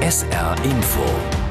SR Info.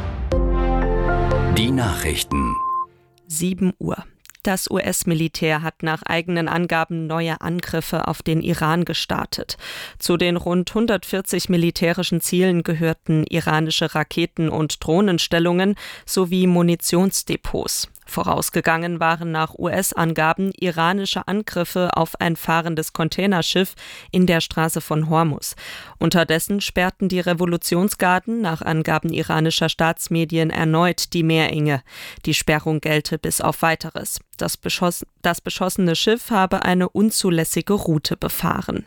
Die Nachrichten. 7 Uhr. Das US-Militär hat nach eigenen Angaben neue Angriffe auf den Iran gestartet. Zu den rund 140 militärischen Zielen gehörten iranische Raketen- und Drohnenstellungen sowie Munitionsdepots. Vorausgegangen waren nach US-Angaben iranische Angriffe auf ein fahrendes Containerschiff in der Straße von Hormuz. Unterdessen sperrten die Revolutionsgarden nach Angaben iranischer Staatsmedien erneut die Meerenge. Die Sperrung gelte bis auf Weiteres. Das beschossene Schiff habe eine unzulässige Route befahren.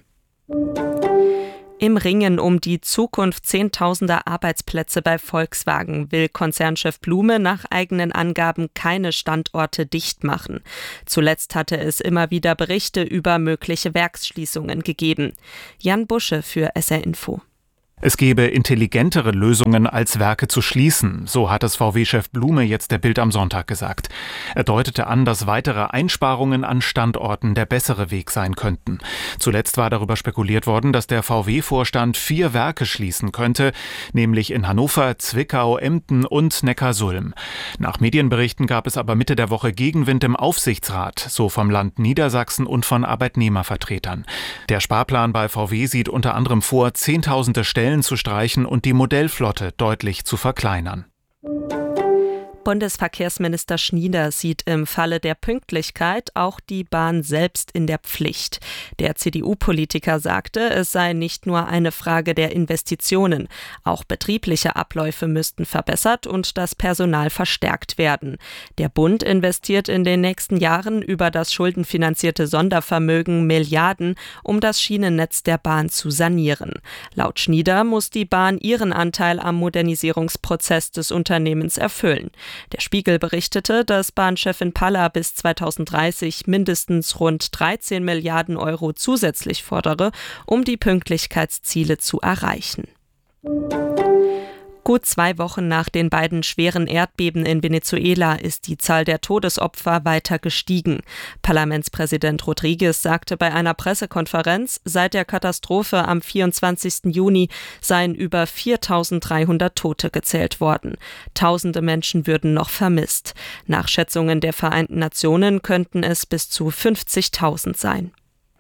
Im Ringen um die Zukunft zehntausender Arbeitsplätze bei Volkswagen will Konzernchef Blume nach eigenen Angaben keine Standorte dicht machen. Zuletzt hatte es immer wieder Berichte über mögliche Werksschließungen gegeben. Jan Busche für SR Info. Es gebe intelligentere Lösungen, als Werke zu schließen, so hat es VW-Chef Blume jetzt der Bild am Sonntag gesagt. Er deutete an, dass weitere Einsparungen an Standorten der bessere Weg sein könnten. Zuletzt war darüber spekuliert worden, dass der VW-Vorstand 4 Werke schließen könnte, nämlich in Hannover, Zwickau, Emden und Neckarsulm. Nach Medienberichten gab es aber Mitte der Woche Gegenwind im Aufsichtsrat, so vom Land Niedersachsen und von Arbeitnehmervertretern. Der Sparplan bei VW sieht unter anderem vor, Zehntausende Stellen zu streichen und die Modellflotte deutlich zu verkleinern. Bundesverkehrsminister Schnieder sieht im Falle der Pünktlichkeit auch die Bahn selbst in der Pflicht. Der CDU-Politiker sagte, es sei nicht nur eine Frage der Investitionen. Auch betriebliche Abläufe müssten verbessert und das Personal verstärkt werden. Der Bund investiert in den nächsten Jahren über das schuldenfinanzierte Sondervermögen Milliarden, um das Schienennetz der Bahn zu sanieren. Laut Schnieder muss die Bahn ihren Anteil am Modernisierungsprozess des Unternehmens erfüllen. Der Spiegel berichtete, dass Bahnchefin Palla bis 2030 mindestens rund 13 Milliarden Euro zusätzlich fordere, um die Pünktlichkeitsziele zu erreichen. Gut 2 Wochen nach den beiden schweren Erdbeben in Venezuela ist die Zahl der Todesopfer weiter gestiegen. Parlamentspräsident Rodriguez sagte bei einer Pressekonferenz, seit der Katastrophe am 24. Juni seien über 4.300 Tote gezählt worden. Tausende Menschen würden noch vermisst. Nach Schätzungen der Vereinten Nationen könnten es bis zu 50.000 sein.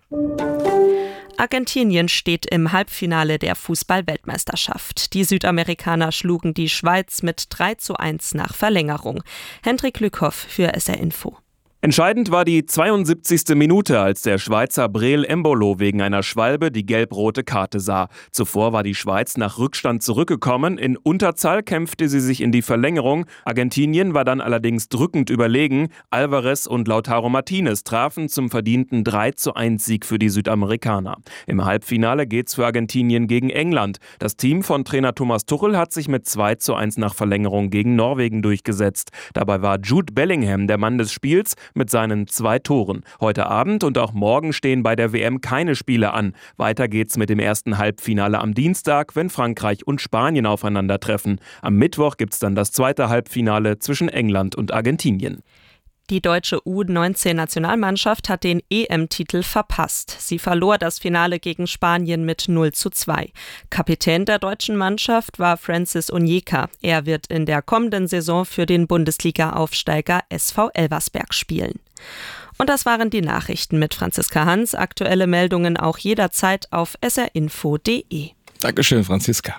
Argentinien steht im Halbfinale der Fußball-Weltmeisterschaft. Die Südamerikaner schlugen die Schweiz mit 3:1 nach Verlängerung. Hendrik Lückhoff für SR Info. Entscheidend war die 72. Minute, als der Schweizer Breel Embolo wegen einer Schwalbe die gelb-rote Karte sah. Zuvor war die Schweiz nach Rückstand zurückgekommen. In Unterzahl kämpfte sie sich in die Verlängerung. Argentinien war dann allerdings drückend überlegen. Alvarez und Lautaro Martinez trafen zum verdienten 3:1 Sieg für die Südamerikaner. Im Halbfinale geht's für Argentinien gegen England. Das Team von Trainer Thomas Tuchel hat sich mit 2:1 nach Verlängerung gegen Norwegen durchgesetzt. Dabei war Jude Bellingham der Mann des Spiels mit seinen 2 Toren. Heute Abend und auch morgen stehen bei der WM keine Spiele an. Weiter geht's mit dem ersten Halbfinale am Dienstag, wenn Frankreich und Spanien aufeinandertreffen. Am Mittwoch gibt's dann das zweite Halbfinale zwischen England und Argentinien. Die deutsche U19-Nationalmannschaft hat den EM-Titel verpasst. Sie verlor das Finale gegen Spanien mit 0:2. Kapitän der deutschen Mannschaft war Francis Onyeka. Er wird in der kommenden Saison für den Bundesliga-Aufsteiger SV Elversberg spielen. Und das waren die Nachrichten mit Franziska Hans. Aktuelle Meldungen auch jederzeit auf srinfo.de. Dankeschön, Franziska.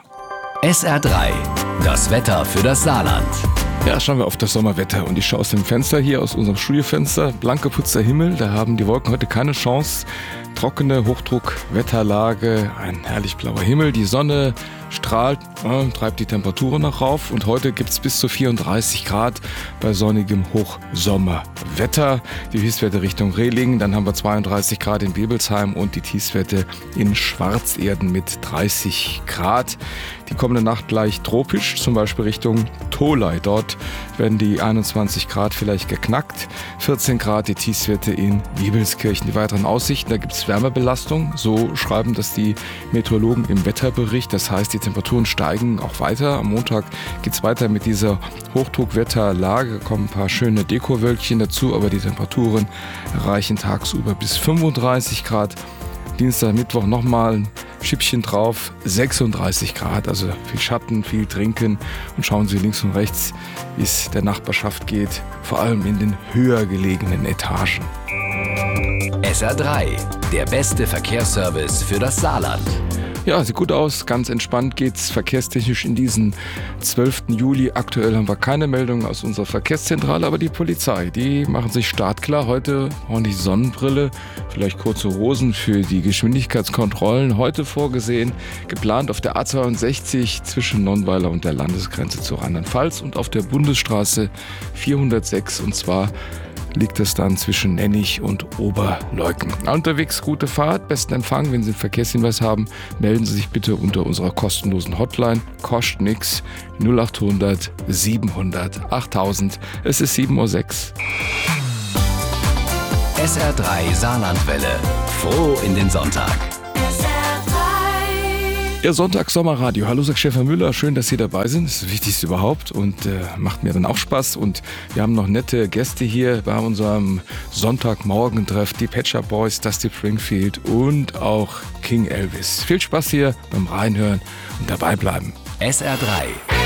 SR3, das Wetter für das Saarland. Ja, schauen wir auf das Sommerwetter und ich schaue aus dem Fenster hier, aus unserem Studiofenster. Blank geputzter Himmel, da haben die Wolken heute keine Chance. Trockene Hochdruckwetterlage, ein herrlich blauer Himmel, die Sonne strahlt, treibt die Temperaturen noch rauf und heute gibt es bis zu 34 Grad bei sonnigem Hochsommerwetter. Die Höchstwerte Richtung Rehling, dann haben wir 32 Grad in Bebelsheim und die Tiefstwerte in Schwarzerden mit 30 Grad. Die kommende Nacht leicht tropisch, zum Beispiel Richtung Tholey. Dort werden die 21 Grad vielleicht geknackt. 14 Grad die Tiefstwerte in Wiebelskirchen. Die weiteren Aussichten, da gibt es Wärmebelastung. So schreiben das die Meteorologen im Wetterbericht. Das heißt, die Temperaturen steigen auch weiter. Am Montag geht es weiter mit dieser Hochdruckwetterlage. Da kommen ein paar schöne Dekowölkchen dazu, aber die Temperaturen erreichen tagsüber bis 35 Grad. Dienstag, Mittwoch nochmal Schippchen drauf, 36 Grad, also viel Schatten, viel trinken und schauen Sie links und rechts, wie es der Nachbarschaft geht, vor allem in den höher gelegenen Etagen. SR3, der beste Verkehrsservice für das Saarland. Ja, sieht gut aus, ganz entspannt geht's verkehrstechnisch in diesen 12. Juli. Aktuell haben wir keine Meldungen aus unserer Verkehrszentrale, aber die Polizei, die machen sich startklar. Heute ordentlich Sonnenbrille, vielleicht kurze Hosen für die Geschwindigkeitskontrollen. Heute vorgesehen, geplant auf der A62 zwischen Nonnweiler und der Landesgrenze zu Rheinland-Pfalz und auf der Bundesstraße 406, und zwar liegt es dann zwischen Nennig und Oberleuken. Unterwegs gute Fahrt, besten Empfang. Wenn Sie einen Verkehrshinweis haben, melden Sie sich bitte unter unserer kostenlosen Hotline. Kostet nix. 0800 700 8000. Es ist 7:06 Uhr. SR3 Saarlandwelle. Froh in den Sonntag. Ihr Sonntagssommerradio. Hallo, sagt Stefan Müller. Schön, dass Sie dabei sind. Das ist das Wichtigste überhaupt und macht mir dann auch Spaß. Und wir haben noch nette Gäste hier bei unserem Sonntagmorgentreff. Die Pet Shop Boys, Dusty Springfield und auch King Elvis. Viel Spaß hier beim Reinhören und dabei bleiben. SR3.